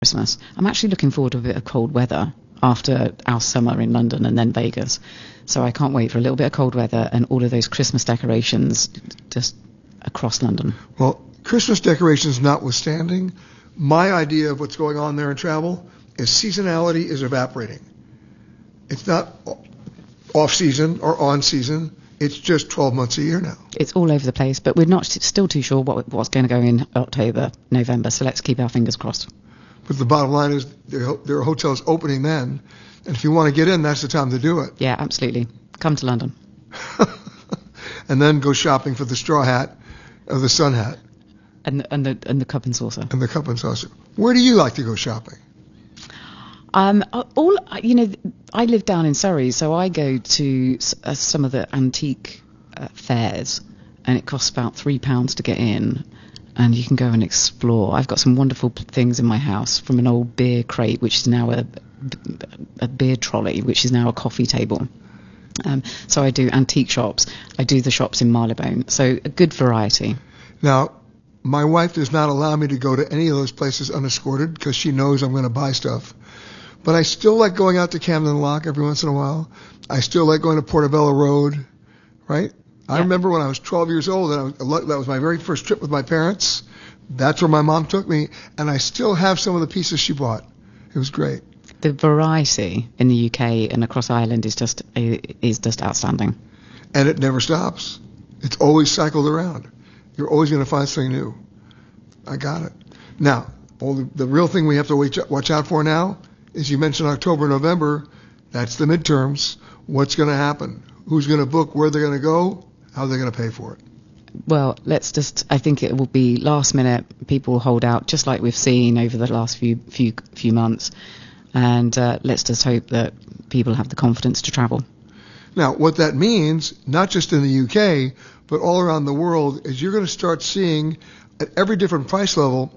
Christmas. I'm actually looking forward to a bit of cold weather after our summer in London and then Vegas. So I can't wait for a little bit of cold weather and all of those Christmas decorations just across London. Well, Christmas decorations notwithstanding, my idea of what's going on there in travel is seasonality is evaporating. It's not off-season or on-season. It's just 12 months a year now. It's all over the place, but we're not still too sure what's going to go in October, November, so let's keep our fingers crossed. But the bottom line is there are hotels opening then, and if you want to get in, that's the time to do it. Yeah, absolutely. Come to London. And then go shopping for the straw hat or the sun hat. And the cup and saucer. And the cup and saucer. Where do you like to go shopping? I live down in Surrey, so I go to some of the antique fairs, and it costs about £3 to get in, and you can go and explore. I've got some wonderful things in my house, from an old beer crate, which is now a beer trolley, which is now a coffee table. So I do antique shops. I do the shops in Marylebone, so a good variety. Now, my wife does not allow me to go to any of those places unescorted because she knows I'm going to buy stuff. But I still like going out to Camden Lock every once in a while. I still like going to Portobello Road, right? Yeah. I remember when I was 12 years old, and that was my very first trip with my parents. That's where my mom took me, and I still have some of the pieces she bought. It was great. The variety in the UK and across Ireland is just outstanding. And it never stops. It's always cycled around. You're always going to find something new. I got it. Now, the real thing we have to watch out for now is, you mentioned October, November. That's the midterms. What's going to happen? Who's going to book? Where they're going to go? How they're going to pay for it? Well, I think it will be last minute. People will hold out, just like we've seen over the last few months. And let's just hope that people have the confidence to travel. Now, what that means, not just in the UK, but all around the world, is you're going to start seeing at every different price level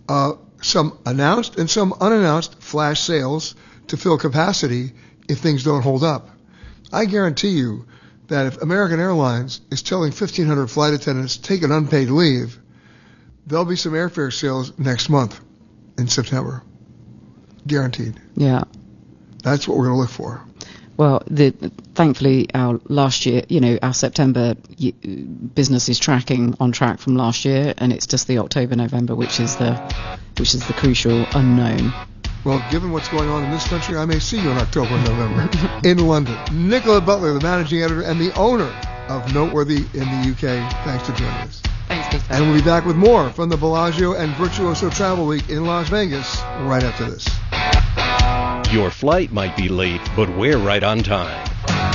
some announced and some unannounced flash sales to fill capacity if things don't hold up. I guarantee you that if American Airlines is telling 1,500 flight attendants take an unpaid leave, there'll be some airfare sales next month in September. Guaranteed. Yeah. That's what we're going to look for. Well, thankfully, our last year, our September business is on track from last year, and it's just the October, November, which is the crucial unknown. Well, given what's going on in this country, I may see you in October and November in London. Nicola Butler, the managing editor and the owner of Noteworthy in the UK. Thanks for joining us. Thanks, Peter. And we'll be back with more from the Bellagio and Virtuoso Travel Week in Las Vegas right after this. Your flight might be late, but we're right on time.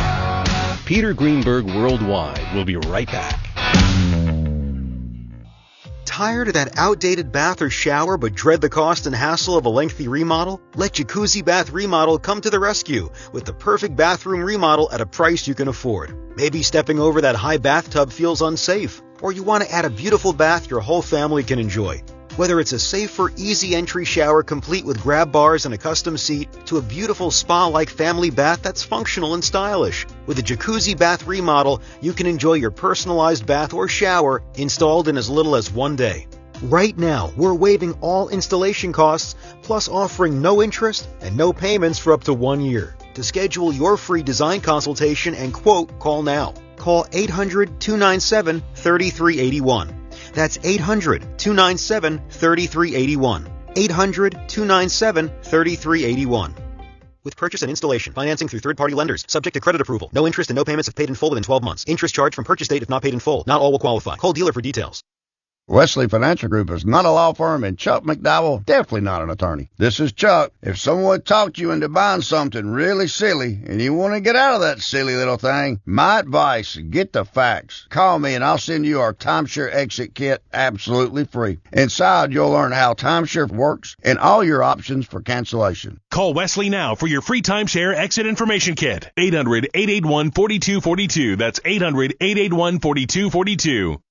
Peter Greenberg Worldwide will be right back. Tired of that outdated bath or shower but dread the cost and hassle of a lengthy remodel? Let Jacuzzi Bath Remodel come to the rescue with the perfect bathroom remodel at a price you can afford. Maybe stepping over that high bathtub feels unsafe, or you want to add a beautiful bath your whole family can enjoy. Whether it's a safer, easy entry shower complete with grab bars and a custom seat, to a beautiful spa-like family bath that's functional and stylish. With a Jacuzzi Bath Remodel, you can enjoy your personalized bath or shower installed in as little as 1 day. Right now, we're waiving all installation costs, plus offering no interest and no payments for up to 1 year. To schedule your free design consultation and quote, call now. Call 800-297-3381. That's 800-297-3381. 800-297-3381. With purchase and installation, financing through third-party lenders, subject to credit approval. No interest and no payments if paid in full within 12 months. Interest charged from purchase date if not paid in full. Not all will qualify. Call dealer for details. Wesley Financial Group is not a law firm, and Chuck McDowell definitely not an attorney. This is Chuck. If someone talked you into buying something really silly and you want to get out of that silly little thing, my advice, get the facts. Call me and I'll send you our timeshare exit kit absolutely free. Inside, you'll learn how timeshare works and all your options for cancellation. Call Wesley now for your free timeshare exit information kit. 800-881-4242. That's 800-881-4242.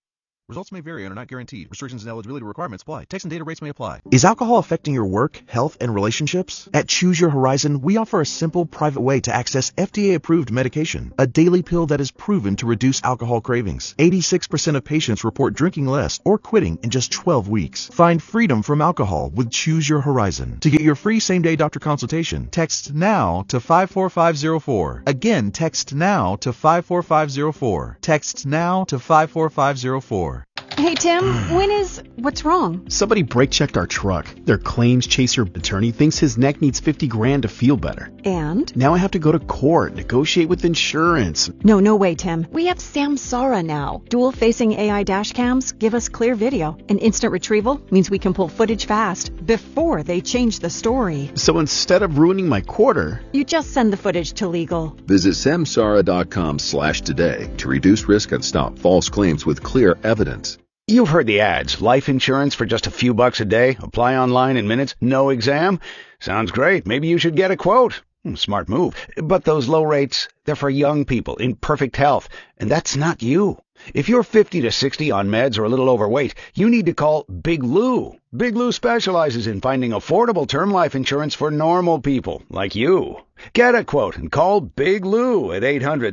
Results may vary and are not guaranteed. Restrictions and eligibility requirements apply. Text and data rates may apply. Is alcohol affecting your work, health, and relationships? At Choose Your Horizon, we offer a simple, private way to access FDA-approved medication, a daily pill that is proven to reduce alcohol cravings. 86% of patients report drinking less or quitting in just 12 weeks. Find freedom from alcohol with Choose Your Horizon. To get your free same-day doctor consultation, text NOW to 54504. Again, text NOW to 54504. Text NOW to 54504. Hey, Tim, what's wrong? Somebody brake checked our truck. Their claims chaser attorney thinks his neck needs $50,000 to feel better. And? Now I have to go to court, negotiate with insurance. No way, Tim. We have Samsara now. Dual-facing AI dash cams give us clear video, and instant retrieval means we can pull footage fast before they change the story. So instead of ruining my quarter, you just send the footage to legal. Visit samsara.com/today to reduce risk and stop false claims with clear evidence. You've heard the ads. Life insurance for just a few bucks a day. Apply online in minutes. No exam. Sounds great. Maybe you should get a quote. Smart move. But those low rates, they're for young people in perfect health. And that's not you. If you're 50 to 60 on meds or a little overweight, you need to call Big Lou. Big Lou specializes in finding affordable term life insurance for normal people like you. Get a quote and call Big Lou at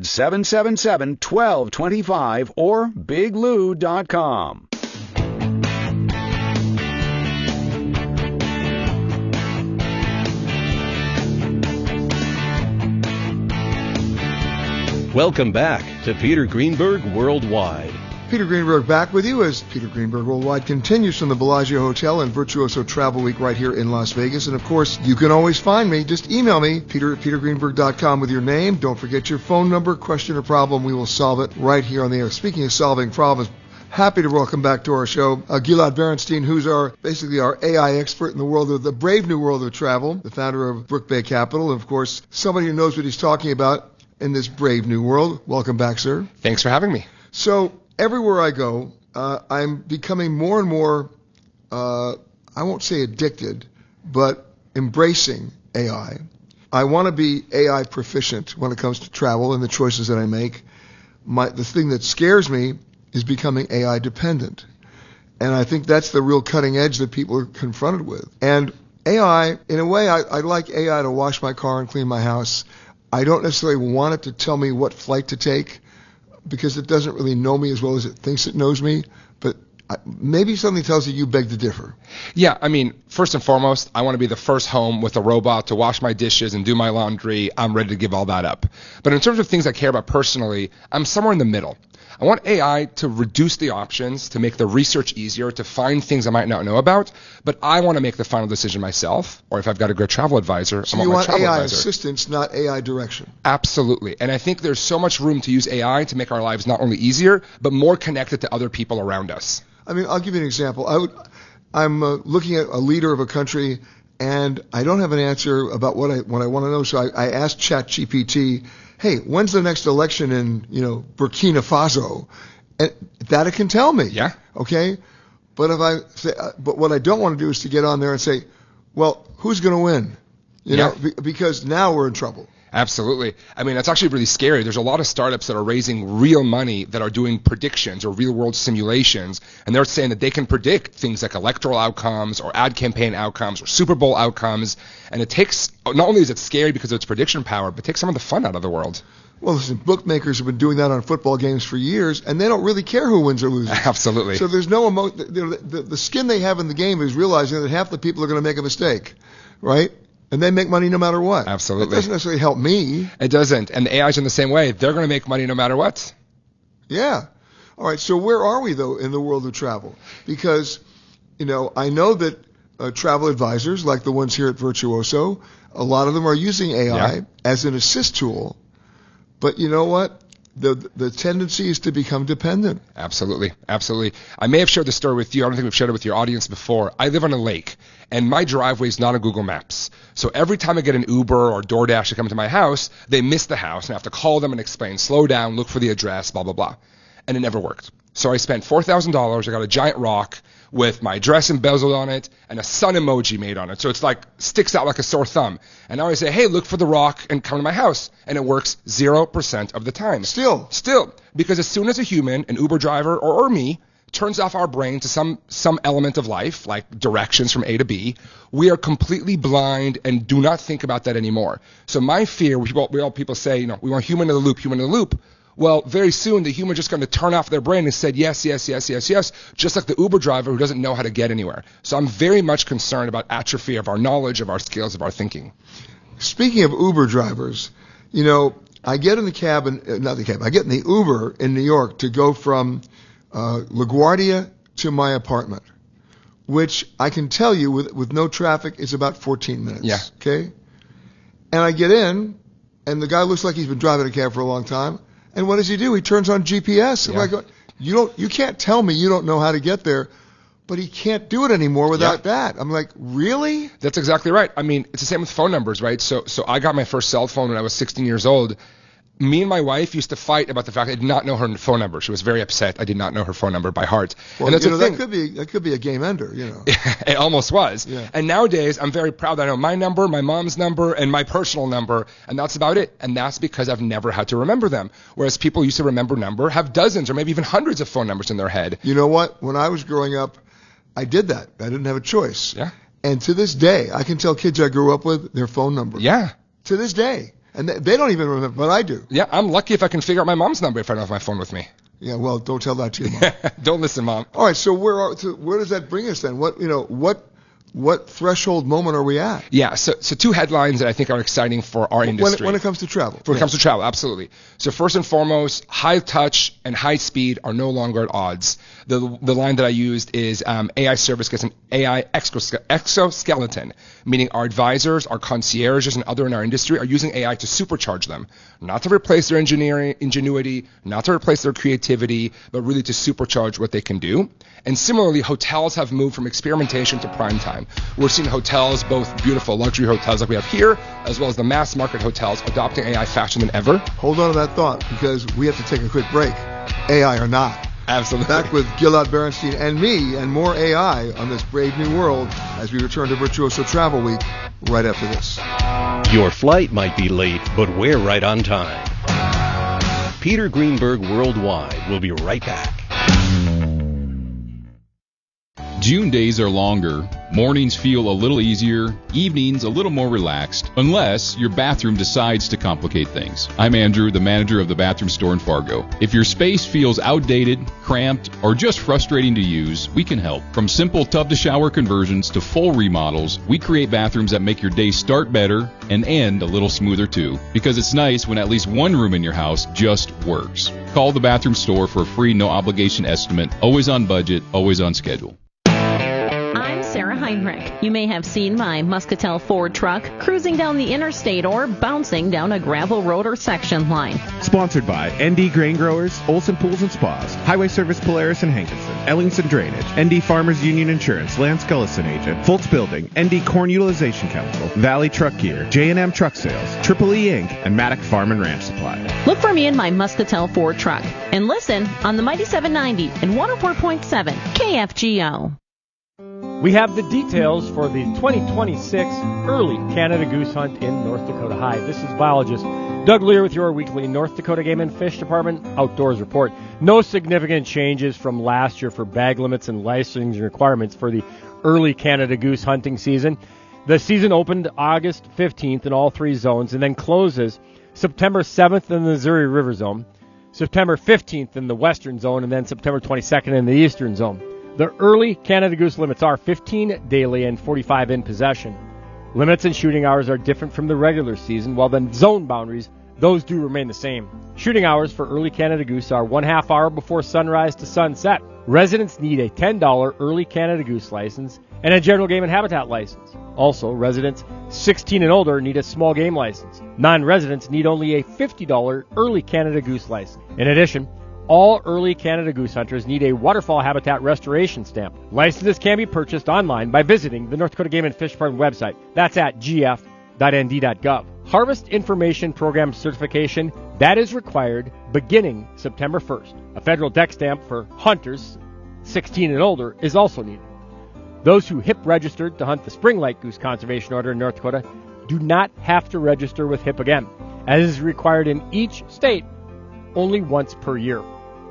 800-777-1225 or biglou.com. Welcome back to Peter Greenberg Worldwide. Peter Greenberg back with you as Peter Greenberg Worldwide continues from the Bellagio Hotel and Virtuoso Travel Week right here in Las Vegas. And, of course, you can always find me. Just email me, peter@petergreenberg.com with your name. Don't forget your phone number, question or problem. We will solve it right here on the air. Speaking of solving problems, happy to welcome back to our show Gilad Berenstein, who's basically our AI expert in the world of the brave new world of travel, the founder of Brook Bay Capital, and, of course, somebody who knows what he's talking about in this brave new world. Welcome back, sir. Thanks for having me. So everywhere I go, I'm becoming more and more, I won't say addicted, but embracing AI. I want to be AI proficient when it comes to travel and the choices that I make. The thing that scares me is becoming AI dependent. And I think that's the real cutting edge that people are confronted with. And AI, in a way, I like AI to wash my car and clean my house. I don't necessarily want it to tell me what flight to take because it doesn't really know me as well as it thinks it knows me. But maybe something tells you beg to differ. Yeah, I mean, first and foremost, I want to be the first home with a robot to wash my dishes and do my laundry. I'm ready to give all that up. But in terms of things I care about personally, I'm somewhere in the middle. I want AI to reduce the options, to make the research easier, to find things I might not know about, but I want to make the final decision myself, or if I've got a good travel advisor, so I want my travel AI advisor. Assistance, not AI direction. Absolutely. And I think there's so much room to use AI to make our lives not only easier, but more connected to other people around us. I mean, I'll give you an example. I'm looking at a leader of a country, and I don't have an answer about what I want to know, so I asked ChatGPT, hey, when's the next election in, Burkina Faso? And that it can tell me. Yeah. Okay? But but what I don't want to do is to get on there and say, well, who's going to win? Because now we're in trouble. Absolutely. I mean, that's actually really scary. There's a lot of startups that are raising real money that are doing predictions or real-world simulations, and they're saying that they can predict things like electoral outcomes or ad campaign outcomes or Super Bowl outcomes, and it takes, not only is it scary because of its prediction power, but it takes some of the fun out of the world. Well, listen, bookmakers have been doing that on football games for years, and they don't really care who wins or loses. Absolutely. So there's no the skin they have in the game is realizing that half the people are going to make a mistake, right? And they make money no matter what. Absolutely. It doesn't necessarily help me. It doesn't. And the AI's in the same way. They're going to make money no matter what. Yeah. All right. So where are we, though, in the world of travel? Because, I know that travel advisors, like the ones here at Virtuoso, a lot of them are using AI as an assist tool. But you know what? The tendency is to become dependent. Absolutely. Absolutely. I may have shared this story with you. I don't think we've shared it with your audience before. I live on a lake, and my driveway is not on Google Maps. So every time I get an Uber or DoorDash to come to my house, they miss the house, and I have to call them and explain, slow down, look for the address, blah, blah, blah. And it never worked. So I spent $4,000. I got a giant rock with my address embezzled on it and a sun emoji made on it. So it's sticks out like a sore thumb. And now I say, hey, look for the rock and come to my house. And it works 0% of the time. Still. Because as soon as a human, an Uber driver or me, turns off our brain to some element of life, like directions from A to B. We are completely blind and do not think about that anymore. So my fear, people say, we want human in the loop. Well, very soon the human just going to turn off their brain and said yes, just like the Uber driver who doesn't know how to get anywhere. So I'm very much concerned about atrophy of our knowledge, of our skills, of our thinking. Speaking of Uber drivers, I get in the I get in the Uber in New York to go from LaGuardia to my apartment, which I can tell you with no traffic is about 14 minutes. Yeah. Okay? And I get in, and the guy looks like he's been driving a cab for a long time. And what does he do? He turns on GPS. Yeah. I'm like, you can't tell me you don't know how to get there, but he can't do it anymore without that. I'm like, really? That's exactly right. I mean, it's the same with phone numbers, right? So I got my first cell phone when I was 16 years old. Me and my wife used to fight about the fact I did not know her phone number. She was very upset I did not know her phone number by heart. Well, and that's the thing. That could be a game ender, It almost was. Yeah. And nowadays, I'm very proud that I know my number, my mom's number, and my personal number, and that's about it. And that's because I've never had to remember them. Whereas people used to have dozens or maybe even hundreds of phone numbers in their head. You know what? When I was growing up, I did that. I didn't have a choice. Yeah. And to this day, I can tell kids I grew up with their phone number. Yeah. To this day. And they don't even remember, but I do. Yeah, I'm lucky if I can figure out my mom's number if I don't have my phone with me. Yeah, well, don't tell that to your mom. Don't listen, Mom. All right, so where does that bring us then? What threshold moment are we at? Yeah, so two headlines that I think are exciting for our industry. When it comes to travel. When it comes to travel, absolutely. So first and foremost, high touch and high speed are no longer at odds. The line that I used is AI service gets an AI exoskeleton, meaning our advisors, our concierges, and other in our industry are using AI to supercharge them, not to replace their ingenuity, not to replace their creativity, but really to supercharge what they can do. And similarly, hotels have moved from experimentation to prime time. We're seeing hotels, both beautiful luxury hotels like we have here, as well as the mass market hotels, adopting AI faster than ever. Hold on to that thought, because we have to take a quick break. AI or not. Absolutely. Back with Gilad Berenstein and me and more AI on this brave new world as we return to Virtuoso Travel Week right after this. Your flight might be late, but we're right on time. Peter Greenberg Worldwide will be right back. June days are longer, mornings feel a little easier, evenings a little more relaxed, unless your bathroom decides to complicate things. I'm Andrew, the manager of the bathroom store in Fargo. If your space feels outdated, cramped, or just frustrating to use, we can help. From simple tub-to-shower conversions to full remodels, we create bathrooms that make your day start better and end a little smoother too. Because it's nice when at least one room in your house just works. Call the bathroom store for a free no-obligation estimate, always on budget, always on schedule. Sarah Heinrich. You may have seen my Muscatel Ford truck cruising down the interstate or bouncing down a gravel road or section line. Sponsored by ND Grain Growers, Olson Pools and Spas, Highway Service Polaris and Hankinson, Ellingson Drainage, ND Farmers Union Insurance, Lance Gullison Agent, Foltz Building, ND Corn Utilization Council, Valley Truck Gear, J&M Truck Sales, Triple E Inc., and Maddock Farm and Ranch Supply. Look for me in my Muscatel Ford truck and listen on the Mighty 790 and 104.7 KFGO. We have the details for the 2026 early Canada Goose Hunt in North Dakota High. This is biologist Doug Lear with your weekly North Dakota Game and Fish Department Outdoors Report. No significant changes from last year for bag limits and licensing requirements for the early Canada Goose hunting season. The season opened August 15th in all three zones and then closes September 7th in the Missouri River Zone, September 15th in the Western Zone, and then September 22nd in the Eastern Zone. The early Canada Goose limits are 15 daily and 45 in possession. Limits and shooting hours are different from the regular season, while the zone boundaries, those do remain the same. Shooting hours for early Canada Goose are 1/2 hour before sunrise to sunset. Residents need a $10 early Canada Goose license and a general game and habitat license. Also, residents 16 and older need a small game license. Non-residents need only a $50 early Canada Goose license. In addition, all early Canada Goose hunters need a waterfall habitat restoration stamp. Licenses can be purchased online by visiting the North Dakota Game and Fish Department website. That's at gf.nd.gov. Harvest Information Program certification, that is required beginning September 1st. A federal deck stamp for hunters 16 and older is also needed. Those who HIP registered to hunt the Spring Lake Goose Conservation Order in North Dakota do not have to register with HIP again, as is required in each state only once per year.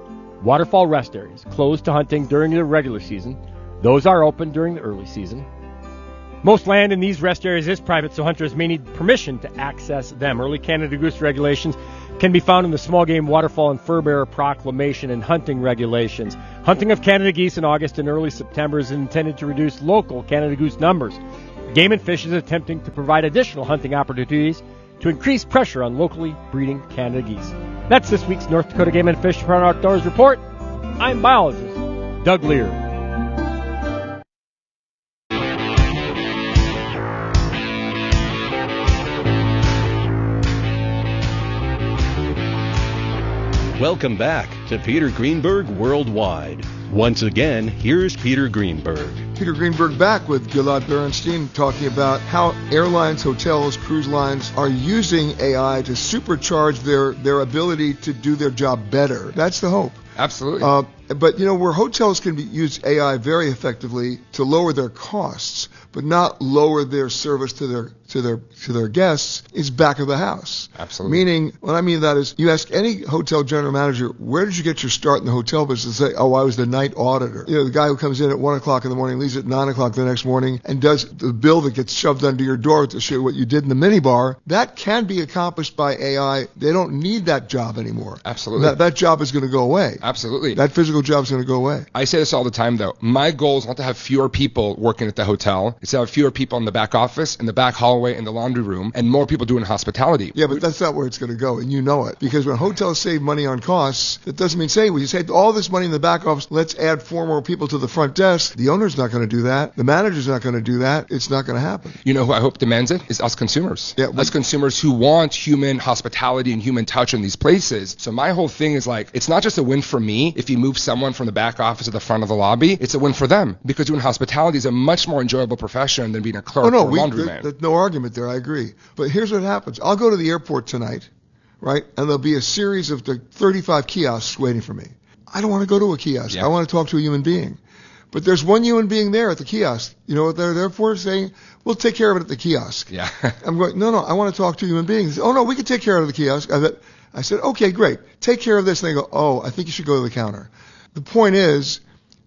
waterfall rest areas closed to hunting during the regular season. Those are open during the early season. Most land in these rest areas is private, so hunters may need permission to access them. Early Canada goose regulations can be found in the Small Game Waterfowl and Fur Bearer Proclamation and hunting regulations. Hunting of Canada geese in August and early September is intended to reduce local Canada goose numbers. Game and Fish is attempting to provide additional hunting opportunities to increase pressure on locally breeding Canada geese. That's this week's North Dakota Game and Fish Department Outdoors Report. I'm biologist Doug Lear. Welcome back to Peter Greenberg Worldwide. Once again, here's Peter Greenberg. Peter Greenberg back with Gilad Berenstein talking about how airlines, hotels, cruise lines are using AI to supercharge their ability to do their job better. That's the hope. Absolutely. But, where hotels can use AI very effectively to lower their costs, but not lower their service to their guests, is back of the house. Absolutely. Meaning, what I mean that is, you ask any hotel general manager, where did you get your start in the hotel business? They say, I was the night auditor. The guy who comes in at 1 o'clock in the morning, leaves at 9 o'clock the next morning, and does the bill that gets shoved under your door to show what you did in the minibar. That can be accomplished by AI. They don't need that job anymore. Absolutely. That job is going to go away. Absolutely. That physical job is going to go away. I say this all the time, though. My goal is not to have fewer people working at the hotel. It's to have fewer people in the back office, in the back hallway, in the laundry room, and more people doing hospitality. Yeah, but that's not where it's going to go, and you know it. Because when hotels save money on costs, that doesn't mean saying, well, you saved all this money in the back office, let's add 4 more people to the front desk. The owner's not going to do that. The manager's not going to do that. It's not going to happen. You know who I hope demands it? Is us consumers. Yeah, us consumers who want human hospitality and human touch in these places. So my whole thing is like, it's not just a win for me if you move someone from the back office to the front of the lobby. It's a win for them, because doing hospitality is a much more enjoyable profession than being a clerk or a laundryman. There's no argument there. I agree. But here's what happens. I'll go to the airport tonight, right? And there'll be a series of 35 kiosks waiting for me. I don't want to go to a kiosk. Yeah. I want to talk to a human being. But there's one human being there at the kiosk. You know what they're there for? Saying, we'll take care of it at the kiosk. Yeah. I'm going, no, I want to talk to human beings. Oh, no, we can take care of the kiosk. I said, okay, great. Take care of this. And they go, oh, I think you should go to the counter. The point is,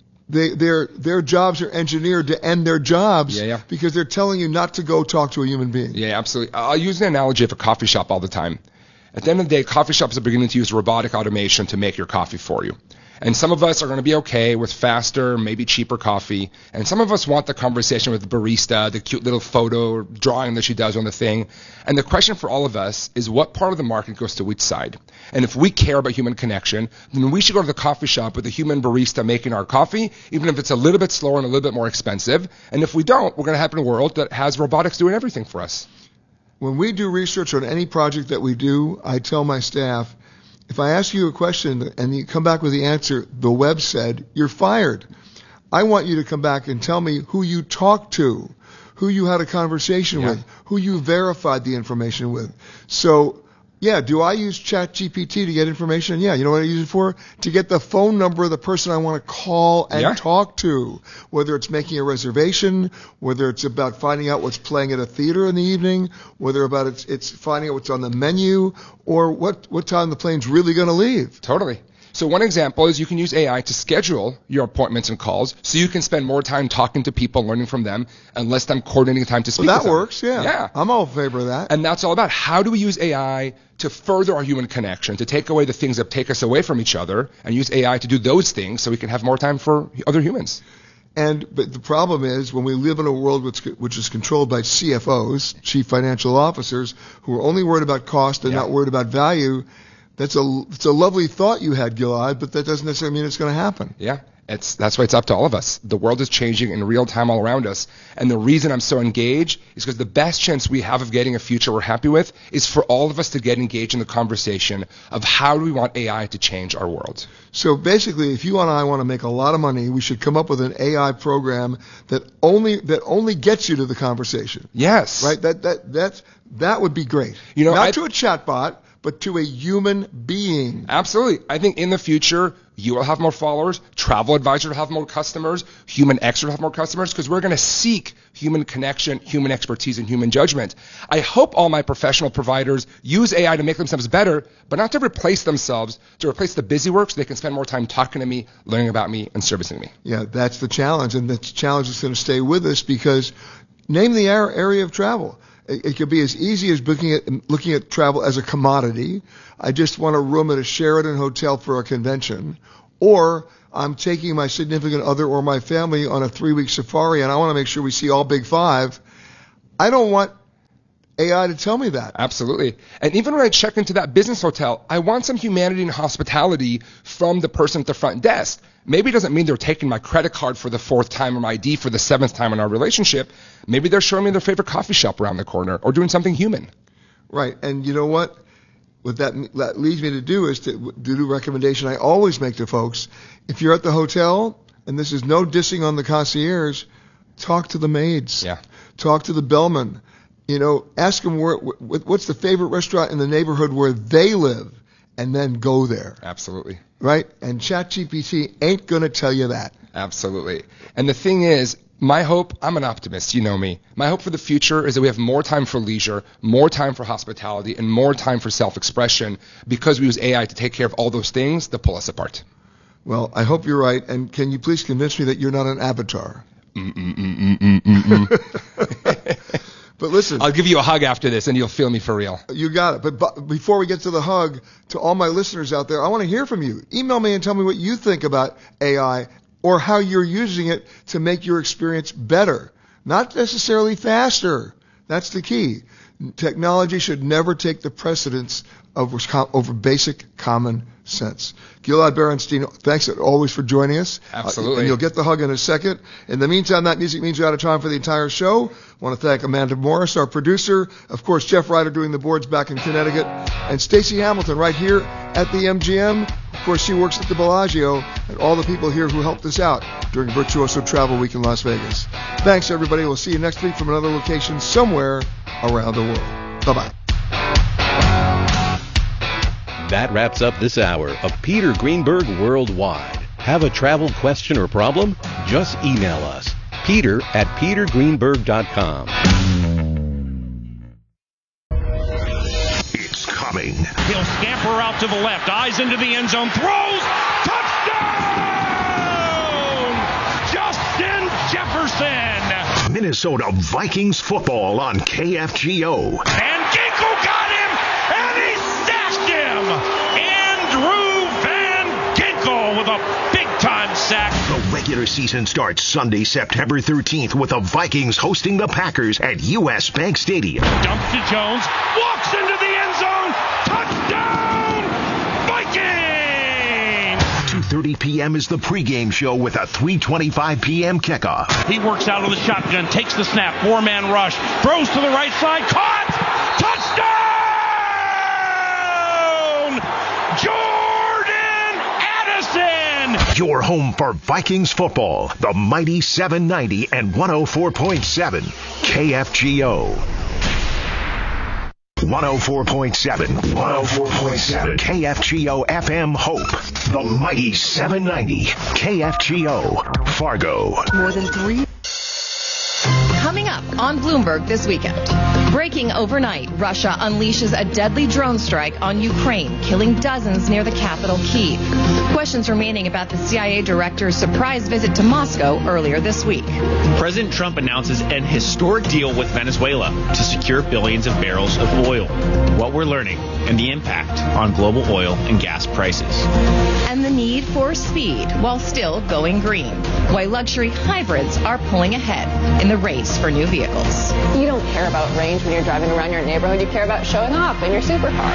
their jobs are engineered to end their jobs because they're telling you not to go talk to a human being. Yeah, absolutely. I'll use an analogy of a coffee shop all the time. At the end of the day, coffee shops are beginning to use robotic automation to make your coffee for you. And some of us are going to be okay with faster, maybe cheaper coffee. And some of us want the conversation with the barista, the cute little photo drawing that she does on the thing. And the question for all of us is, what part of the market goes to which side? And if we care about human connection, then we should go to the coffee shop with a human barista making our coffee, even if it's a little bit slower and a little bit more expensive. And if we don't, we're going to have in a world that has robotics doing everything for us. When we do research on any project that we do, I tell my staff, if I ask you a question and you come back with the answer, the web said, you're fired. I want you to come back and tell me who you talked to, who you had a conversation with, who you verified the information with. So, yeah, do I use ChatGPT to get information? Yeah, you know what I use it for? To get the phone number of the person I want to call and talk to, whether it's making a reservation, whether it's about finding out what's playing at a theater in the evening, whether about it's finding out what's on the menu, or what time the plane's really going to leave. Totally. So one example is you can use AI to schedule your appointments and calls so you can spend more time talking to people, learning from them, and less time coordinating time to speak with them. That works, yeah. I'm all in favor of that. And that's all about how do we use AI to further our human connection, to take away the things that take us away from each other, and use AI to do those things so we can have more time for other humans. But the problem is, when we live in a world which is controlled by CFOs, chief financial officers, who are only worried about cost and not worried about value, it's a lovely thought you had, Gilad, but that doesn't necessarily mean it's going to happen. Yeah. That's why it's up to all of us. The world is changing in real time all around us. And the reason I'm so engaged is because the best chance we have of getting a future we're happy with is for all of us to get engaged in the conversation of how do we want AI to change our world. So basically, if you and I want to make a lot of money, we should come up with an AI program that only gets you to the conversation. Yes. Right? That would be great. Not to a chatbot, but to a human being. Absolutely. I think in the future, you will have more followers, Travel Advisor will have more customers, Human X will have more customers, because we're going to seek human connection, human expertise, and human judgment. I hope all my professional providers use AI to make themselves better, but not to replace themselves, to replace the busy work so they can spend more time talking to me, learning about me, and servicing me. Yeah, that's the challenge, and the challenge is going to stay with us because name the area of travel. It could be as easy as looking at travel as a commodity. I just want a room at a Sheraton hotel for a convention. Or I'm taking my significant other or my family on a 3-week safari and I want to make sure we see all Big Five. I don't want AI to tell me that. Absolutely. And even when I check into that business hotel, I want some humanity and hospitality from the person at the front desk. Maybe it doesn't mean they're taking my credit card for the 4th time or my ID for the 7th time in our relationship. Maybe they're showing me their favorite coffee shop around the corner or doing something human. Right. And you know what? What that leads me to do is to do a recommendation I always make to folks. If you're at the hotel, and this is no dissing on the concierge, talk to the maids. Yeah. Talk to the bellman. You know, ask them what's the favorite restaurant in the neighborhood where they live, and then go there. Absolutely. Right? And ChatGPT ain't going to tell you that. Absolutely. And the thing is, my hope, I'm an optimist, you know me. My hope for the future is that we have more time for leisure, more time for hospitality, and more time for self-expression because we use AI to take care of all those things that pull us apart. Well, I hope you're right. And can you please convince me that you're not an avatar? But listen, I'll give you a hug after this and you'll feel me for real. You got it. But before we get to the hug, to all my listeners out there, I want to hear from you. Email me and tell me what you think about AI or how you're using it to make your experience better, not necessarily faster. That's the key. Technology should never take the precedence over basic common sense. Gilad Berenstein, thanks always for joining us. Absolutely. And you'll get the hug in a second. In the meantime, that music means you're out of time for the entire show. I want to thank Amanda Morris, our producer. Of course, Jeff Ryder doing the boards back in Connecticut. And Stacey Hamilton right here at the MGM. Of course, she works at the Bellagio. And all the people here who helped us out during Virtuoso Travel Week in Las Vegas. Thanks, everybody. We'll see you next week from another location somewhere around the world. Bye-bye. That wraps up this hour of Peter Greenberg Worldwide. Have a travel question or problem? Just email us, peter@petergreenberg.com. It's coming. He'll scamper out to the left, eyes into the end zone, throws, touchdown! Justin Jefferson! Minnesota Vikings football on KFGO. And Ginkel got him, and he stashed him! Andrew Van Ginkel with a big-time sack. The regular season starts Sunday, September 13th with the Vikings hosting the Packers at US Bank Stadium. Dumps to Jones, walks into the end zone, touchdown! Vikings! 2:30 p.m. is the pregame show with a 3:25 p.m. kickoff. He works out of the shotgun, takes the snap, 4-man rush, throws to the right side, caught! Touchdown! Jordan Addison! Your home for Vikings football, the mighty 790 and 104.7 KFGO. 104.7 KFGO FM Hope, the mighty 790 KFGO Fargo. More than 3. Coming up on Bloomberg this weekend. Breaking overnight, Russia unleashes a deadly drone strike on Ukraine, killing dozens near the capital, Kyiv. Questions remaining about the CIA director's surprise visit to Moscow earlier this week. President Trump announces an historic deal with Venezuela to secure billions of barrels of oil. What we're learning and the impact on global oil and gas prices. And the need for speed while still going green. Why luxury hybrids are pulling ahead in the race for new vehicles. You don't care about range when you're driving around your neighborhood. You care about showing off in your supercar.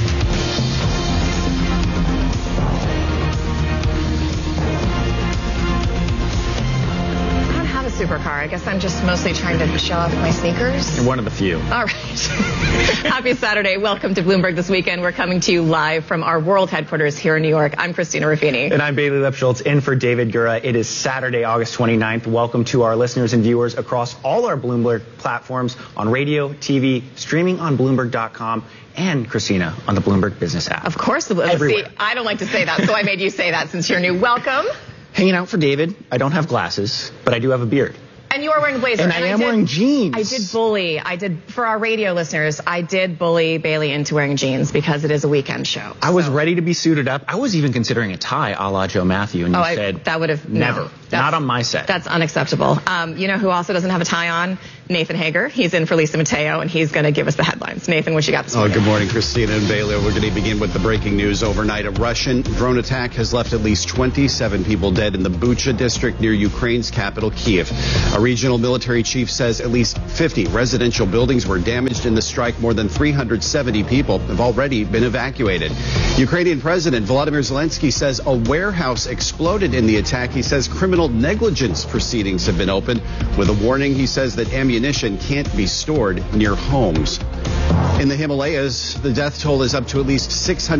Supercar. I guess I'm just mostly trying to show off my sneakers. You're one of the few. All right. Happy Saturday. Welcome to Bloomberg This Weekend. We're coming to you live from our world headquarters here in New York. I'm Christina Ruffini. And I'm Bailey Lipschultz in for David Gura. It is Saturday, August 29th. Welcome to our listeners and viewers across all our Bloomberg platforms on radio, TV, streaming on Bloomberg.com, and Christina on the Bloomberg Business app. Of course. See, I don't like to say that, so I made you say that since you're new. Welcome. Hanging out for David. I don't have glasses, but I do have a beard. And you are wearing a blazer. And I am wearing jeans. I did, for our radio listeners, I did bully Bailey into wearing jeans because it is a weekend show. I was ready to be suited up. I was even considering a tie a la Joe Matthew, and you said that would have never. Not on my set. That's unacceptable. You know who also doesn't have a tie on? Nathan Hager. He's in for Lisa Mateo, and he's going to give us the headlines. Nathan, what you got this morning? Good morning, Christina and Bailey. We're going to begin with the breaking news overnight. A Russian drone attack has left at least 27 people dead in the Bucha district near Ukraine's capital, Kyiv. A regional military chief says at least 50 residential buildings were damaged in the strike. More than 370 people have already been evacuated. Ukrainian President Volodymyr Zelensky says a warehouse exploded in the attack. He says criminal negligence proceedings have been opened with a warning. He says that ammunition can't be stored near homes. In the Himalayas, the death toll is up to at least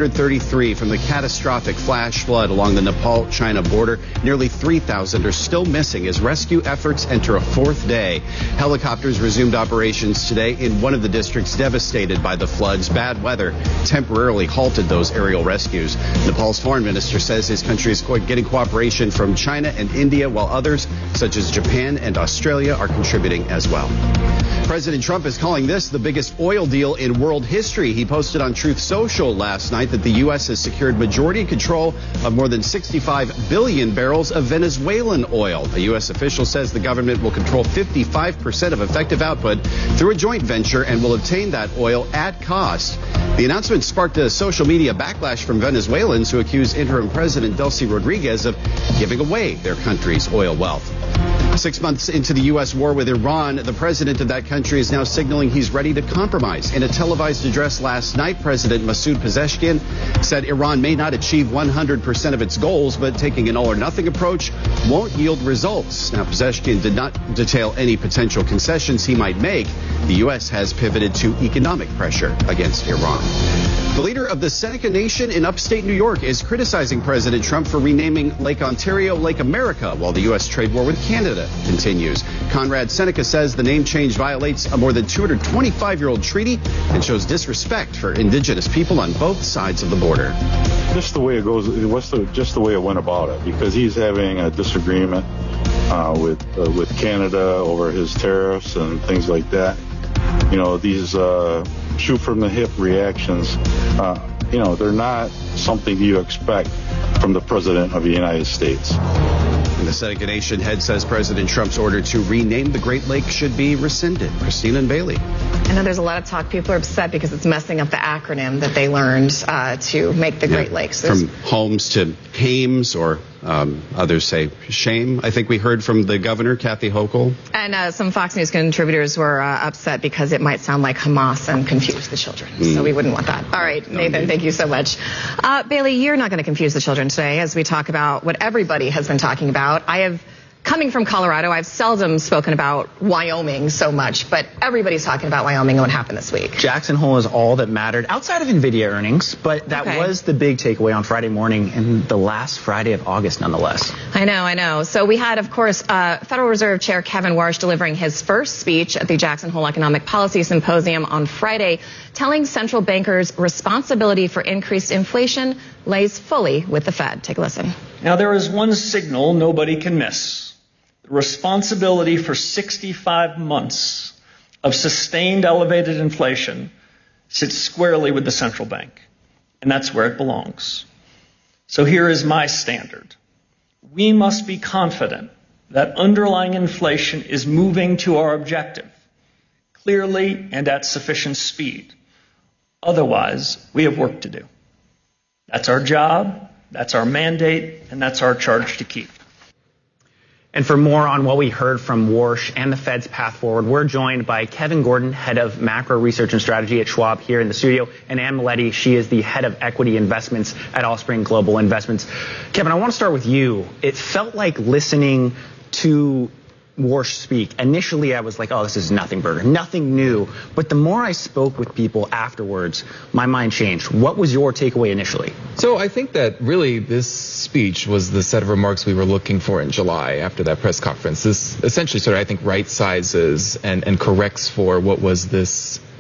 633 from the catastrophic flash flood along the Nepal-China border. Nearly 3,000 are still missing as rescue efforts enter a fourth day. Helicopters resumed operations today in one of the districts devastated by the floods. Bad weather temporarily halted those aerial rescues. Nepal's foreign minister says his country is getting cooperation from China and India, while others, such as Japan and Australia, are contributing as well. President Trump is calling this the biggest oil deal in world history. He posted on Truth Social last night that the U.S. has secured majority control of more than 65 billion barrels of Venezuelan oil. A U.S. official says the government will control 55% of effective output through a joint venture and will obtain that oil at cost. The announcement sparked a social media backlash from Venezuelans who accused interim President Delcy Rodriguez of giving away their country's oil wealth. 6 months into the U.S. war with Iran, the president of that country is now signaling he's ready to compromise. In a televised address last night, President Masoud Pezeshkian said Iran may not achieve 100% of its goals, but taking an all-or-nothing approach won't yield results. Now, Pezeshkian did not detail any potential concessions he might make. The U.S. has pivoted to economic pressure against Iran. The leader of the Seneca Nation in upstate New York is criticizing President Trump for renaming Lake Ontario Lake America while the U.S. trade war with Canada continues. Conrad Seneca says the name change violates a more than 225-year-old treaty and shows disrespect for indigenous people on both sides of the border. Just the way it goes, just the way it went about it, because he's having a disagreement with Canada over his tariffs and things like that. You know, these shoot from the hip reactions, they're not something you expect from the President of the United States. And the Seneca Nation head says President Trump's order to rename the Great Lakes should be rescinded. Christina and Bailey. I know there's a lot of talk. People are upset because it's messing up the acronym that they learned to make the Great Lakes. From Holmes to Hames, or others say shame. I think we heard from the governor, Kathy Hochul. And some Fox News contributors were upset because it might sound like Hamas and confuse the children. So we wouldn't want that. All right, Nathan, thank you so much. Bailey, you're not going to confuse the children today as we talk about what everybody has been talking about. Coming from Colorado, I've seldom spoken about Wyoming so much, but everybody's talking about Wyoming and what happened this week. Jackson Hole is all that mattered outside of NVIDIA earnings, but that was the big takeaway on Friday morning and the last Friday of August nonetheless. I know. So we had, of course, Federal Reserve Chair Kevin Warsh delivering his first speech at the Jackson Hole Economic Policy Symposium on Friday, telling central bankers responsibility for increased inflation lays fully with the Fed. Take a listen. Now, there is one signal nobody can miss. Responsibility for 65 months of sustained elevated inflation sits squarely with the central bank, and that's where it belongs. So here is my standard. We must be confident that underlying inflation is moving to our objective, clearly and at sufficient speed. Otherwise, we have work to do. That's our job, that's our mandate, and that's our charge to keep. And for more on what we heard from Warsh and the Fed's path forward, we're joined by Kevin Gordon, head of macro research and strategy at Schwab here in the studio, and Ann Maletti. She is the head of equity investments at Allspring Global Investments. Kevin, I want to start with you. It felt like listening to Warsh speak. Initially, I was like, oh, this is nothing burger, nothing new. But the more I spoke with people afterwards, my mind changed. What was your takeaway initially? So I think that really this speech was the set of remarks we were looking for in July after that press conference. This essentially sort of, I think, right sizes and corrects for what was this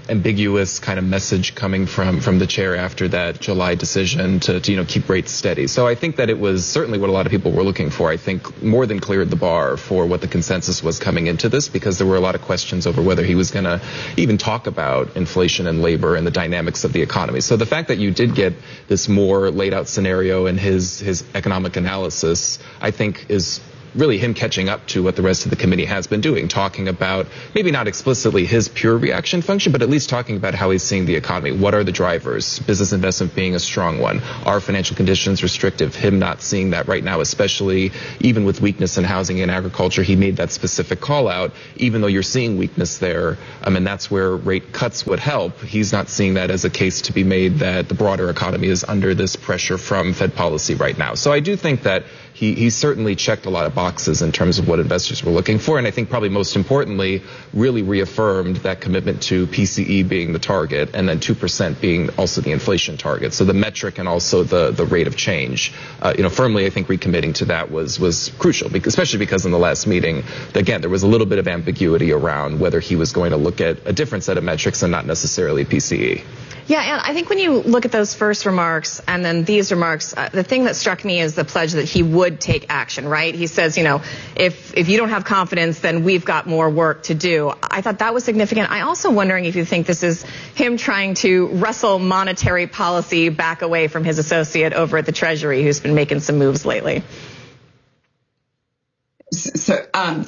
ambiguous kind of message coming from the chair after that July decision to keep rates steady. So I think that it was certainly what a lot of people were looking for. I think more than cleared the bar for what the consensus was coming into this, because there were a lot of questions over whether he was going to even talk about inflation and labor and the dynamics of the economy. So the fact that you did get this more laid out scenario in his economic analysis, I think is really him catching up to what the rest of the committee has been doing, talking about maybe not explicitly his pure reaction function, but at least talking about how he's seeing the economy. What are the drivers? Business investment being a strong one. Are financial conditions restrictive? Him not seeing that right now, especially even with weakness in housing and agriculture. He made that specific call out, even though you're seeing weakness there. And that's where rate cuts would help. He's not seeing that as a case to be made that the broader economy is under this pressure from Fed policy right now. So I do think that he certainly checked a lot of boxes in terms of what investors were looking for. And I think probably most importantly, really reaffirmed that commitment to PCE being the target and then 2% being also the inflation target. So the metric and also the rate of change, firmly, I think recommitting to that was crucial, especially because in the last meeting, again, there was a little bit of ambiguity around whether he was going to look at a different set of metrics and not necessarily PCE. Yeah, and I think when you look at those first remarks and then these remarks, the thing that struck me is the pledge that he would take action, right? He says, if you don't have confidence, then we've got more work to do. I thought that was significant. I also wondering if you think this is him trying to wrestle monetary policy back away from his associate over at the Treasury, who's been making some moves lately. So,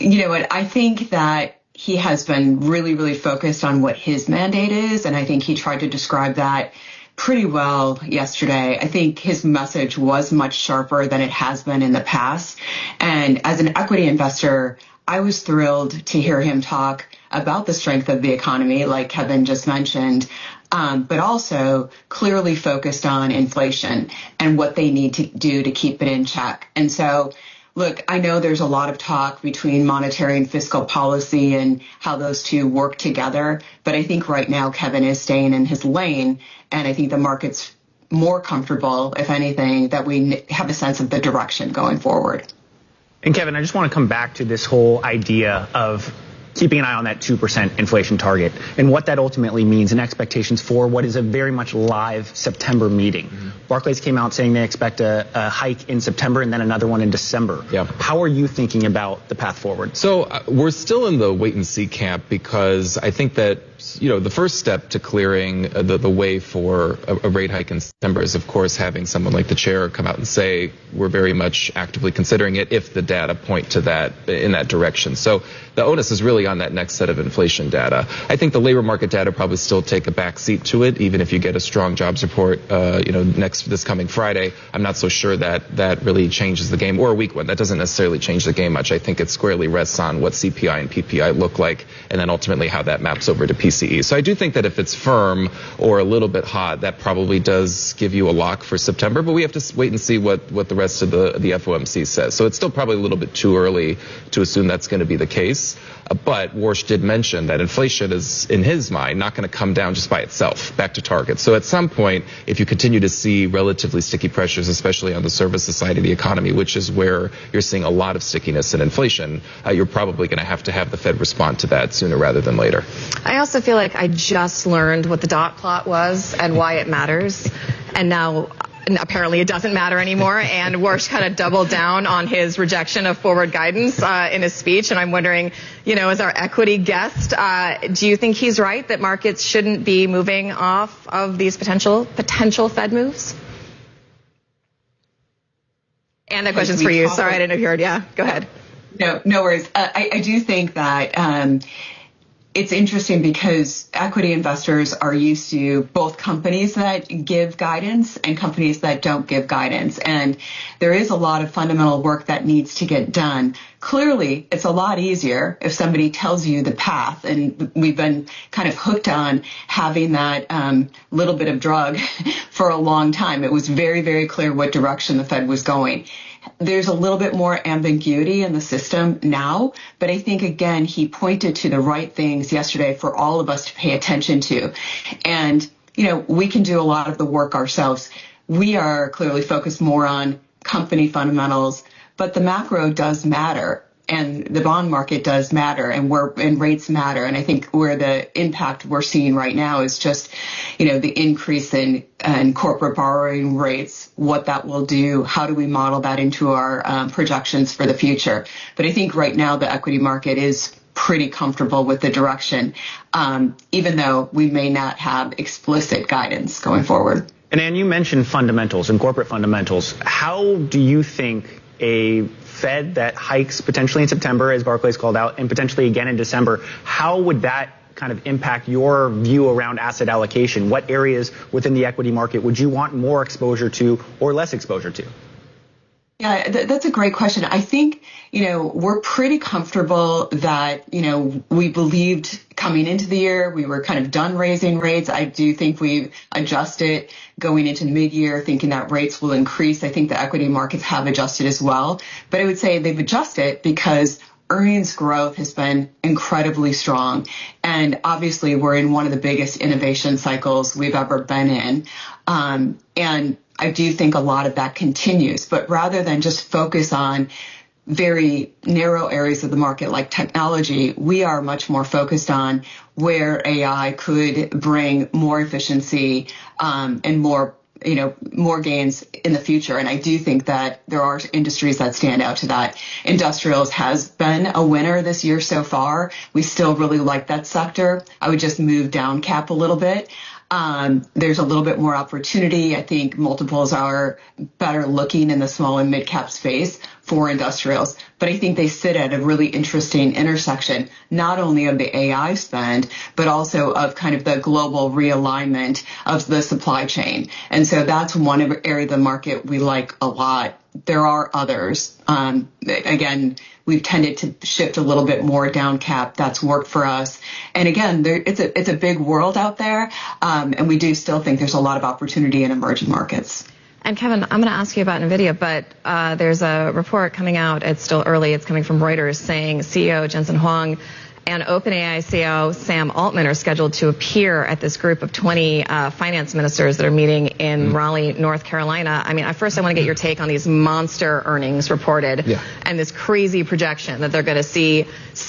I think that he has been really, really focused on what his mandate is, and I think he tried to describe that pretty well yesterday. I think his message was much sharper than it has been in the past. And as an equity investor, I was thrilled to hear him talk about the strength of the economy, like Kevin just mentioned, but also clearly focused on inflation and what they need to do to keep it in check. And so, look, I know there's a lot of talk between monetary and fiscal policy and how those two work together, but I think right now Kevin is staying in his lane, and I think the market's more comfortable, if anything, that we have a sense of the direction going forward. And Kevin, I just want to come back to this whole idea of keeping an eye on that 2% inflation target and what that ultimately means and expectations for what is a very much live September meeting. Mm-hmm. Barclays came out saying they expect a hike in September and then another one in December. Yeah. How are you thinking about the path forward? So we're still in the wait and see camp, because I think that the first step to clearing the way for a rate hike in September is, of course, having someone like the chair come out and say, we're very much actively considering it if the data point to that in that direction. So the onus is really on that next set of inflation data. I think the labor market data probably still take a back seat to it, even if you get a strong jobs report, this coming Friday. I'm not so sure that really changes the game, or a weak one. That doesn't necessarily change the game much. I think it squarely rests on what CPI and PPI look like, and then ultimately how that maps over to PCE. So I do think that if it's firm or a little bit hot, that probably does give you a lock for September, but we have to wait and see what the rest of the FOMC says. So it's still probably a little bit too early to assume that's going to be the case. But Warsh did mention that inflation is, in his mind, not going to come down just by itself back to target. So at some point, if you continue to see relatively sticky pressures, especially on the services side of the economy, which is where you're seeing a lot of stickiness in inflation, you're probably going to have the Fed respond to that sooner rather than later. I also feel like I just learned what the dot plot was and why it matters. And now apparently it doesn't matter anymore. And Warsh kind of doubled down on his rejection of forward guidance in his speech. And I'm wondering, as our equity guest, do you think he's right that markets shouldn't be moving off of these potential Fed moves? And that question's for you. Sorry, I didn't know if you heard. Yeah, go ahead. No worries. I do think that it's interesting because equity investors are used to both companies that give guidance and companies that don't give guidance. And there is a lot of fundamental work that needs to get done. Clearly, it's a lot easier if somebody tells you the path. And we've been kind of hooked on having that little bit of drug for a long time. It was very, very clear what direction the Fed was going. There's a little bit more ambiguity in the system now, but I think, again, he pointed to the right things yesterday for all of us to pay attention to. And, we can do a lot of the work ourselves. We are clearly focused more on company fundamentals, but the macro does matter. and the bond market does matter, and rates matter. And I think where the impact we're seeing right now is just, the increase in corporate borrowing rates, what that will do, how do we model that into our projections for the future. But I think right now the equity market is pretty comfortable with the direction, even though we may not have explicit guidance going forward. And Ann, you mentioned fundamentals and corporate fundamentals. How do you think a Fed that hikes potentially in September, as Barclays called out, and potentially again in December, how would that kind of impact your view around asset allocation? What areas within the equity market would you want more exposure to or less exposure to? Yeah, that's a great question. I think, we're pretty comfortable that, we believed coming into the year, we were kind of done raising rates. I do think we've adjusted going into mid-year, thinking that rates will increase. I think the equity markets have adjusted as well. But I would say they've adjusted because earnings growth has been incredibly strong. And obviously, we're in one of the biggest innovation cycles we've ever been in. And I do think a lot of that continues. But rather than just focus on very narrow areas of the market like technology, we are much more focused on where AI could bring more efficiency and more gains in the future. And I do think that there are industries that stand out to that. Industrials has been a winner this year so far. We still really like that sector. I would just move down cap a little bit. There's a little bit more opportunity. I think multiples are better looking in the small and mid cap space for industrials, but I think they sit at a really interesting intersection, not only of the AI spend, but also of kind of the global realignment of the supply chain. And so that's one area of the market we like a lot. There are others. Again, we've tended to shift a little bit more down cap. That's worked for us. And again, it's a big world out there. And we do still think there's a lot of opportunity in emerging markets. And Kevin, I'm going to ask you about NVIDIA, but there's a report coming out. It's still early. It's coming from Reuters saying CEO Jensen Huang and OpenAI CEO Sam Altman are scheduled to appear at this group of 20 finance ministers that are meeting in Raleigh, North Carolina. I mean, first I want to get your take on these monster earnings reported and this crazy projection that they're going to see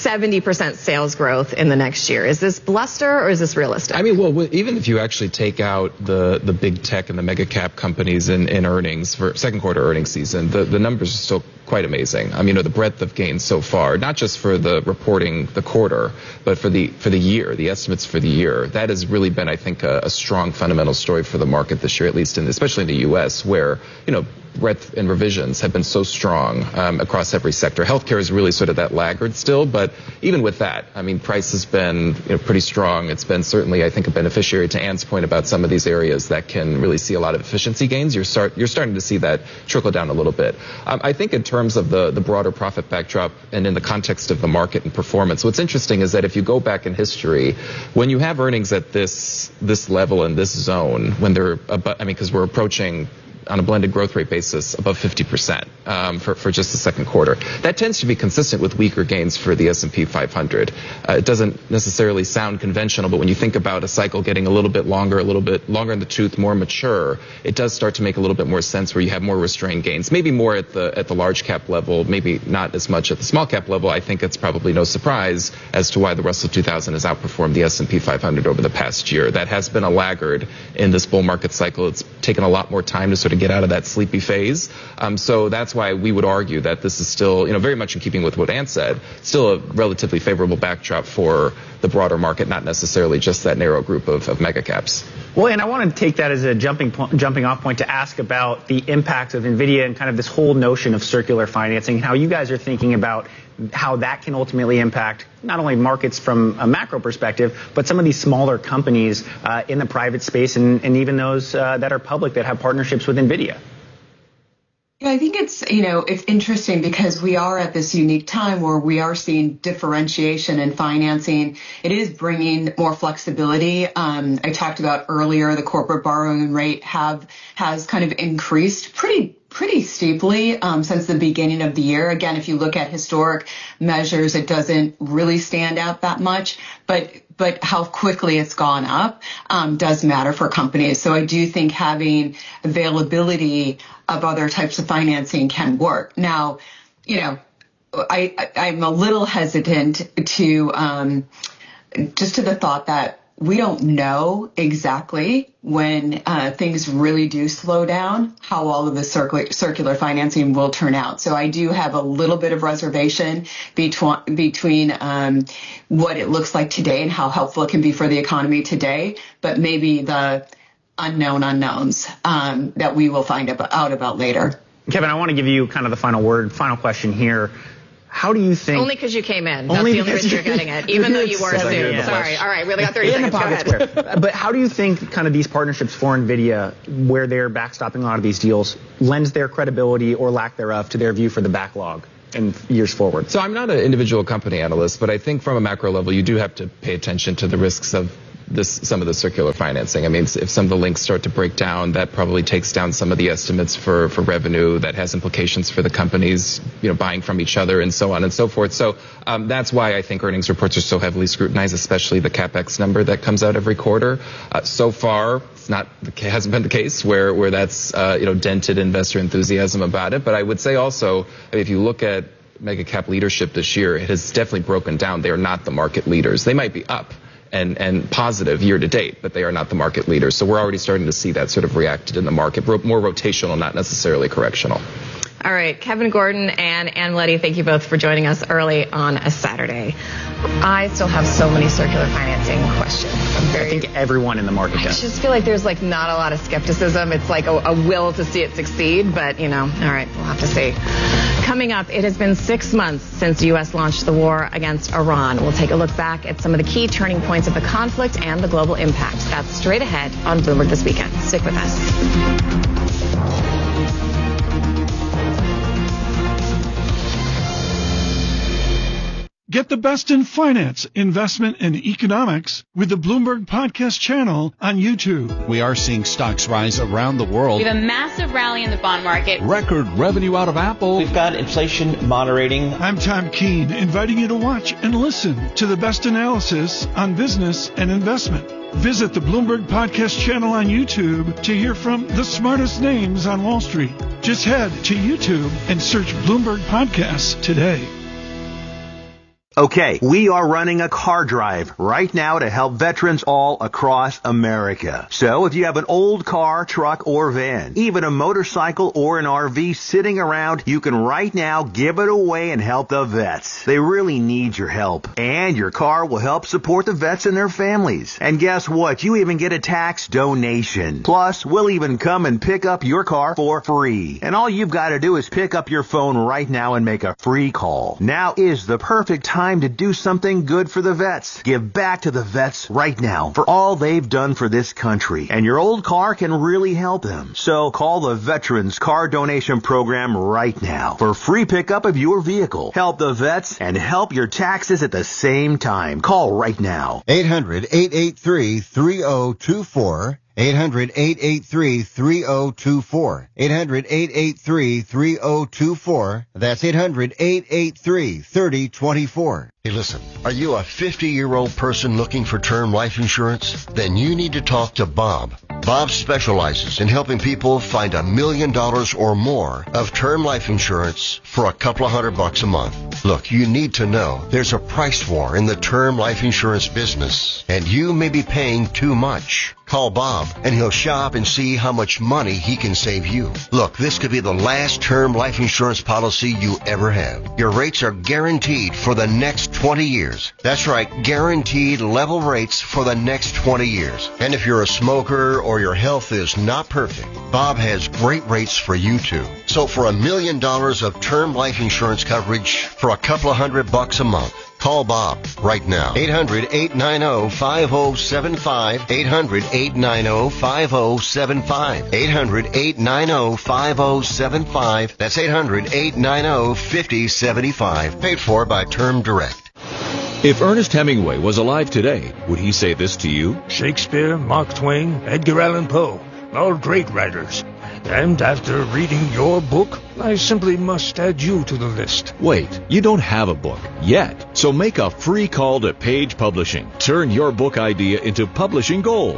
70% sales growth in the next year. Is this bluster or is this realistic? I mean, well, even if you actually take out the big tech and the mega cap companies in earnings for second quarter earnings season, the numbers are still quite amazing. I mean, the breadth of gains so far, not just for the reporting the quarter, but for the year, the estimates for the year. That has really been, I think, a strong fundamental story for the market this year, at least especially in the U.S., where, breadth and revisions have been so strong across every sector. Healthcare is really sort of that laggard still, but even with that, I mean, price has been pretty strong. It's been certainly, I think, a beneficiary to Ann's point about some of these areas that can really see a lot of efficiency gains. You're starting to see that trickle down a little bit. I think in terms of the broader profit backdrop and in the context of the market and performance, what's interesting is that if you go back in history, when you have earnings at this level in this zone, when they're above, I mean, because we're approaching on a blended growth rate basis above 50% for just the second quarter. That tends to be consistent with weaker gains for the S&P 500. It doesn't necessarily sound conventional, but when you think about a cycle getting a little bit longer in the tooth, more mature, it does start to make a little bit more sense where you have more restrained gains. Maybe more at the large cap level, maybe not as much at the small cap level. I think it's probably no surprise as to why the Russell 2000 has outperformed the S&P 500 over the past year. That has been a laggard in this bull market cycle. It's taken a lot more time to sort of get out of that sleepy phase. So that's why we would argue that this is still, very much in keeping with what Ann said, still a relatively favorable backdrop for the broader market, not necessarily just that narrow group of mega caps. Well, and I want to take that as a jumping off point to ask about the impact of NVIDIA and kind of this whole notion of circular financing, how you guys are thinking about how that can ultimately impact not only markets from a macro perspective, but some of these smaller companies in the private space and even those that are public that have partnerships with NVIDIA. Yeah, I think it's interesting because we are at this unique time where we are seeing differentiation in financing. It is bringing more flexibility. I talked about earlier, the corporate borrowing rate has kind of increased pretty steeply since the beginning of the year. Again, if you look at historic measures, it doesn't really stand out that much, but how quickly it's gone up does matter for companies. So I do think having availability of other types of financing can work. Now, I'm a little hesitant to just to the thought that we don't know exactly when things really do slow down how all of the circular financing will turn out. So I do have a little bit of reservation between what it looks like today and how helpful it can be for the economy today, but maybe the unknown unknowns that we will find out about later. Kevin, I want to give you kind of the final question here. How do you think... Only because you came in. That's the only reason you're getting it, even though you wore a suit. Yeah. Sorry. All right, we only got 30 seconds. Go ahead. But how do you think kind of these partnerships for NVIDIA, where they're backstopping a lot of these deals, lends their credibility or lack thereof to their view for the backlog in years forward? So I'm not an individual company analyst, but I think from a macro level, you do have to pay attention to the risks of some of the circular financing. I mean, if some of the links start to break down, that probably takes down some of the estimates for revenue. That has implications for the companies, buying from each other and so on and so forth. So that's why I think earnings reports are so heavily scrutinized, especially the CapEx number that comes out every quarter. So far, hasn't been the case where that's dented investor enthusiasm about it. But I would say also, if you look at mega cap leadership this year, it has definitely broken down. They are not the market leaders. They might be up and positive year to date, but they are not the market leaders. So we're already starting to see that sort of reacted in the market, more rotational, not necessarily correctional. All right, Kevin Gordon and Ann Leddy, thank you both for joining us early on a Saturday. I still have so many circular financing questions. I think everyone in the market does. I just feel like there's not a lot of skepticism. It's like a will to see it succeed, but all right, we'll have to see. Coming up, it has been 6 months since the U.S. launched the war against Iran. We'll take a look back at some of the key turning points of the conflict and the global impact. That's straight ahead on Bloomberg This Weekend. Stick with us. Get the best in finance, investment, and economics with the Bloomberg Podcast channel on YouTube. We are seeing stocks rise around the world. We have a massive rally in the bond market. Record revenue out of Apple. We've got inflation moderating. I'm Tom Keene, inviting you to watch and listen to the best analysis on business and investment. Visit the Bloomberg Podcast channel on YouTube to hear from the smartest names on Wall Street. Just head to YouTube and search Bloomberg Podcasts today. Okay, we are running a car drive right now to help veterans all across America. So if you have an old car, truck, or van, even a motorcycle or an RV sitting around, you can right now give it away and help the vets. They really need your help. And your car will help support the vets and their families. And guess what? You even get a tax donation. Plus, we'll even come and pick up your car for free. And all you've got to do is pick up your phone right now and make a free call. Now is the perfect time to do something good for the vets. Give back to the vets right now for all they've done for this country. And your old car can really help them. So call the Veterans Car Donation Program right now for free pickup of your vehicle. Help the vets and help your taxes at the same time. Call right now. 800-883-3024. 800-883-3024. 800-883-3024. That's 800-883-3024. Hey, listen, are you a 50-year-old person looking for term life insurance? Then you need to talk to Bob. Bob specializes in helping people find $1 million or more of term life insurance for a couple of $100 a month. Look, you need to know there's a price war in the term life insurance business, and you may be paying too much. Call Bob, and he'll shop and see how much money he can save you. Look, this could be the last term life insurance policy you ever have. Your rates are guaranteed for the next 20 years. That's right, guaranteed level rates for the next 20 years. And if you're a smoker or your health is not perfect, Bob has great rates for you too. So for $1 million of term life insurance coverage for a couple of $100 a month, call Bob right now. 800-890-5075. 800-890-5075. 800-890-5075. That's 800-890-5075. Paid for by Term Direct. If Ernest Hemingway was alive today, would he say this to you? Shakespeare, Mark Twain, Edgar Allan Poe, all great writers. And after reading your book, I simply must add you to the list. Wait, you don't have a book yet. So make a free call to Page Publishing. Turn your book idea into publishing gold.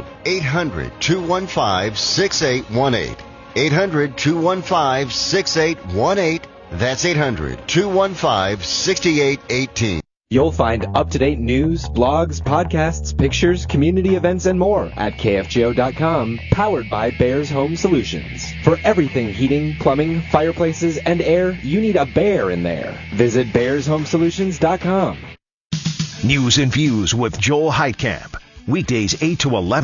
800-215-6818. 800-215-6818. That's 800-215-6818. You'll find up-to-date news, blogs, podcasts, pictures, community events, and more at KFGO.com, powered by Bears Home Solutions. For everything heating, plumbing, fireplaces, and air, you need a bear in there. Visit BearsHomeSolutions.com. News and Views with Joel Heitkamp. Weekdays 8 to 11.